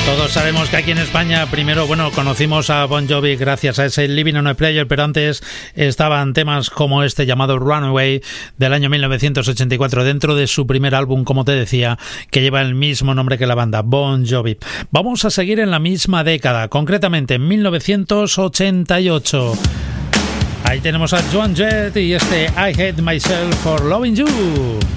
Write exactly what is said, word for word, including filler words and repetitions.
Todos sabemos que aquí en España primero, bueno, conocimos a Bon Jovi gracias a ese Living on a Prayer, pero antes estaban temas como este llamado Runaway del año mil novecientos ochenta y cuatro dentro de su primer álbum, como te decía, que lleva el mismo nombre que la banda, Bon Jovi. Vamos a seguir en la misma década, concretamente en mil novecientos ochenta y ocho. Ahí tenemos a Joan Jett y este I Hate Myself for Loving You.